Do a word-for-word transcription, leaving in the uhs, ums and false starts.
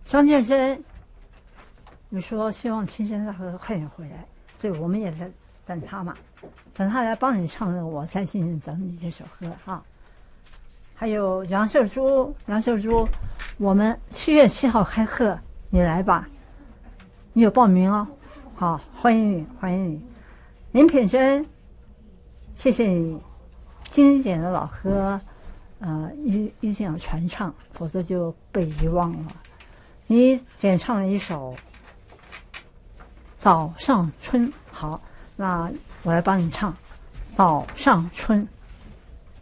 张建生，你说希望青山大哥快点回来，所以我们也在等他嘛，等他来帮你唱那个《我在静静等你》这首歌哈。还有杨秀珠，杨秀珠，我们七月七号开课，你来吧，你有报名哦，好，欢迎你，欢迎你。林品珍，谢谢你，经典的老歌，呃，一一定要传唱，否则就被遗忘了。你演唱了一首《早上春》，好，那我来帮你唱《早上春》。